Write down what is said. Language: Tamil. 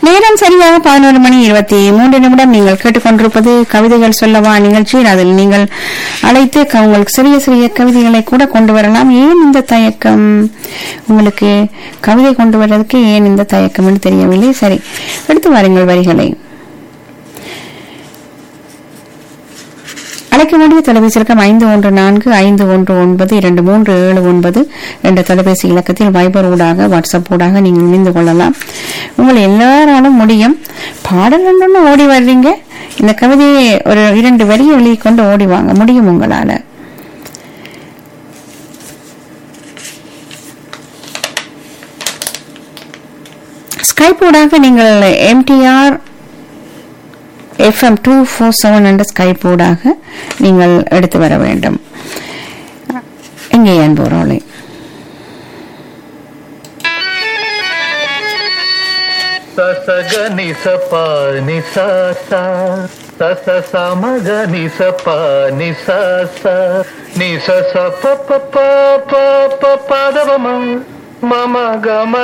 நேரம் சரியாக 11:23 நீங்கள் கேட்டுக்கொண்டிருப்பது கவிதைகள் சொல்லவா நிகழ்ச்சி. அதில் நீங்கள் அழைத்து உங்களுக்கு சிறிய சிறிய கவிதைகளை கூட கொண்டு வரலாம். ஏன் இந்த தயக்கம் உங்களுக்கு? கவிதை கொண்டு வர்றதுக்கு ஏன் இந்த தயக்கம் என்று தெரியவில்லை. சரி, எடுத்து வாருங்கள் வரிகளை. அழைக்க வேண்டிய தொலைபேசி இலக்கம் 5145192379 என்ற தொலைபேசி இலக்கத்தில் வைபர் ஊடாக வாட்ஸ்அப் ஊடாக நீங்கள் இணைந்து கொள்ளலாம். உங்கள் எல்லாராலும் முடியும். பாடல் ஒன்று ஓடி வர்றீங்க, இந்த கவிதையை ஒரு 2 வரியை எழுதி கொண்டு ஓடி வாங்க முடியும் உங்களால. ஸ்கைப் ஊடாக நீங்கள் MTR FM 247 என்ற ஸ்கைப் ஊடாக நீங்கள் எடுத்து வர வேண்டும். எங்கே என்போரோலை சசகனி சபா நிசா சசமகனி சபா நிசா நிச ப ப ப ப ப பதவம மம கம